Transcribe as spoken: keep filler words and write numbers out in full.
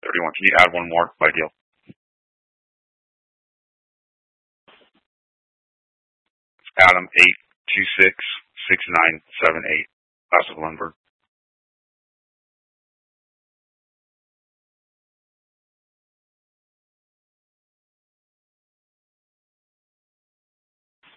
thirty-one. Can you add one more? Ideal. Adam eight two six six nine seven eight. That's of Lundberg.